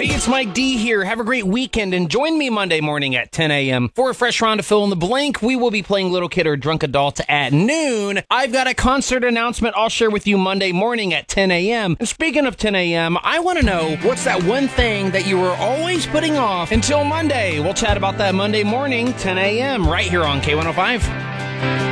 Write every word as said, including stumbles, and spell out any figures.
Hey, it's Mike D here. Have a great weekend and join me Monday morning at ten a.m. for a fresh round to fill in the blank. We will be playing Little Kid or Drunk Adult at noon. I've got a concert announcement I'll share with you Monday morning at ten a.m. And speaking of ten a.m., I want to know what's that one thing that you were always putting off until Monday. We'll chat about that Monday morning, ten a.m. right here on K one oh five.